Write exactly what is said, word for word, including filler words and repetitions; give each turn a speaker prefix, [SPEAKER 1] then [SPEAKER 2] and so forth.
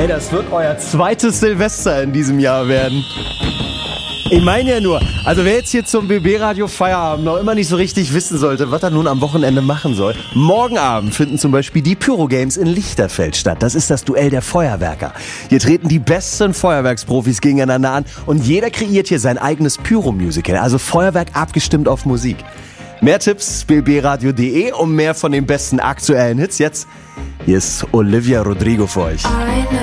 [SPEAKER 1] Ey, das wird euer zweites Silvester in diesem Jahr werden. Ich meine ja nur, also wer jetzt hier zum B B-Radio Feierabend noch immer nicht so richtig wissen sollte, was er nun am Wochenende machen soll. Morgen Abend finden zum Beispiel die Pyro-Games in Lichterfeld statt. Das ist das Duell der Feuerwerker. Hier treten die besten Feuerwerksprofis gegeneinander an und jeder kreiert hier sein eigenes Pyro-Musical, also Feuerwerk abgestimmt auf Musik. Mehr Tipps b b radio punkt de und mehr von den besten aktuellen Hits jetzt. Hier ist Olivia Rodrigo für euch.